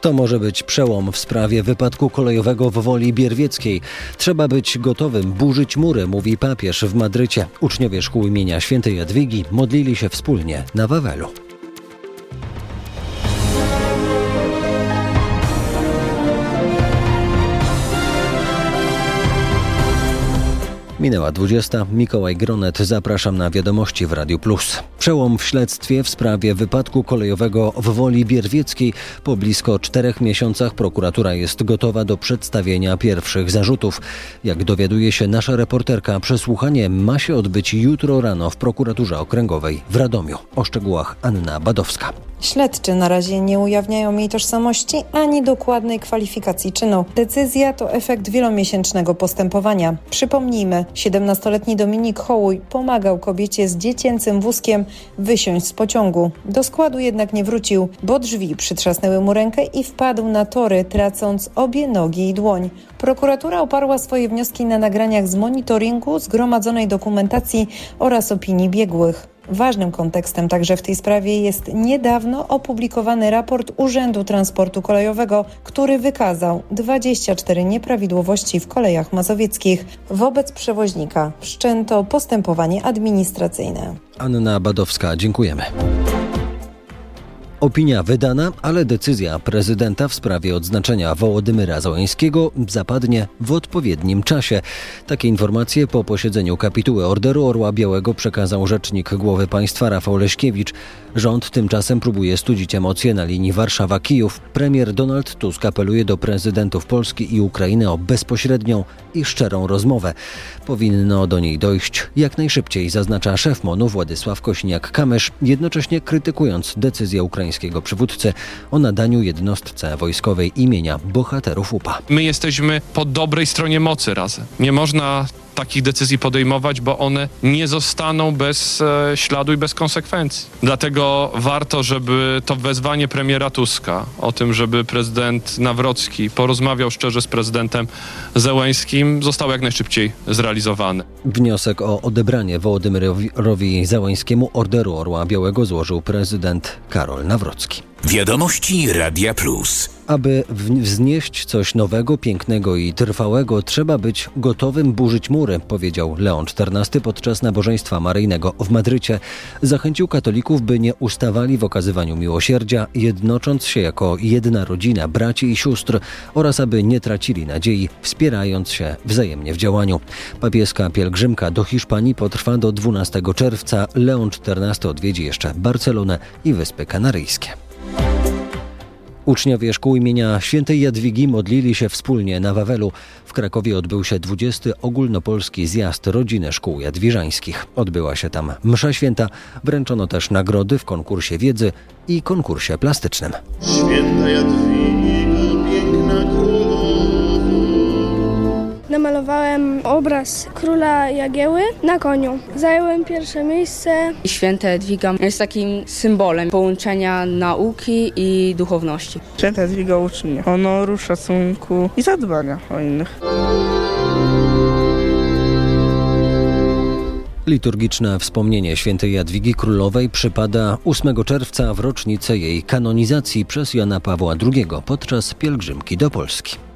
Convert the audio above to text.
To może być przełom w sprawie wypadku kolejowego w Woli Bierwieckiej. Trzeba być gotowym burzyć mury, mówi papież w Madrycie. Uczniowie szkół imienia Świętej Jadwigi modlili się wspólnie na Wawelu. Minęła 20. Mikołaj Gronet. Zapraszam na wiadomości w Radiu Plus. Przełom w śledztwie w sprawie wypadku kolejowego w Woli Bierwieckiej. Po blisko 4 miesiącach prokuratura jest gotowa do przedstawienia pierwszych zarzutów. Jak dowiaduje się nasza reporterka, przesłuchanie ma się odbyć jutro rano w prokuraturze okręgowej w Radomiu. O szczegółach Anna Badowska. Śledczy na razie nie ujawniają jej tożsamości ani dokładnej kwalifikacji czynu. Decyzja to efekt wielomiesięcznego postępowania. Przypomnijmy, 17-letni Dominik Hołuj pomagał kobiecie z dziecięcym wózkiem wysiąść z pociągu. Do składu jednak nie wrócił, bo drzwi przytrzasnęły mu rękę i wpadł na tory, tracąc obie nogi i dłoń. Prokuratura oparła swoje wnioski na nagraniach z monitoringu, zgromadzonej dokumentacji oraz opinii biegłych. Ważnym kontekstem także w tej sprawie jest niedawno opublikowany raport Urzędu Transportu Kolejowego, który wykazał 24 nieprawidłowości w kolejach mazowieckich. Wobec przewoźnika wszczęto postępowanie administracyjne. Anna Badowska, dziękujemy. Opinia wydana, ale decyzja prezydenta w sprawie odznaczenia Wołodymyra Zełenskiego zapadnie w odpowiednim czasie. Takie informacje po posiedzeniu kapituły Orderu Orła Białego przekazał rzecznik głowy państwa Rafał Leśkiewicz. Rząd tymczasem próbuje studzić emocje na linii Warszawa-Kijów. Premier Donald Tusk apeluje do prezydentów Polski i Ukrainy o bezpośrednią i szczerą rozmowę. Powinno do niej dojść jak najszybciej, zaznacza szef MON-u Władysław Kośniak-Kamysz, jednocześnie krytykując decyzję ukraińskiego przywódcy o nadaniu jednostce wojskowej imienia bohaterów UPA. My jesteśmy po dobrej stronie mocy razem. Nie można takich decyzji podejmować, bo one nie zostaną bez śladu i bez konsekwencji. Dlatego warto, żeby to wezwanie premiera Tuska o tym, żeby prezydent Nawrocki porozmawiał szczerze z prezydentem Zełenskim, zostało jak najszybciej zrealizowane. Wniosek o odebranie Wołodymyrowi Zełenskiemu Orderu Orła Białego złożył prezydent Karol Nawrocki. Wiadomości Radia Plus. Aby wznieść coś nowego, pięknego i trwałego, trzeba być gotowym burzyć mury, powiedział Leon XIV podczas nabożeństwa maryjnego w Madrycie. Zachęcił katolików, by nie ustawali w okazywaniu miłosierdzia, jednocząc się jako jedna rodzina, braci i sióstr, oraz aby nie tracili nadziei, wspierając się wzajemnie w działaniu. Papieska pielgrzymka do Hiszpanii potrwa do 12 czerwca. Leon XIV odwiedzi jeszcze Barcelonę i Wyspy Kanaryjskie. Uczniowie szkół imienia Świętej Jadwigi modlili się wspólnie na Wawelu. W Krakowie odbył się 20. ogólnopolski zjazd rodziny szkół jadwiżańskich. Odbyła się tam msza święta, wręczono też nagrody w konkursie wiedzy i konkursie plastycznym. Święta Jadwiga, piękna królowo. Namalowałem obraz króla Jagieły na koniu. Zająłem pierwsze miejsce. Święta Jadwiga jest takim symbolem połączenia nauki i duchowności. Święta Jadwiga uczy mnie honoru, szacunku i zadbania o innych. Liturgiczne wspomnienie Świętej Jadwigi Królowej przypada 8 czerwca w rocznicę jej kanonizacji przez Jana Pawła II podczas pielgrzymki do Polski.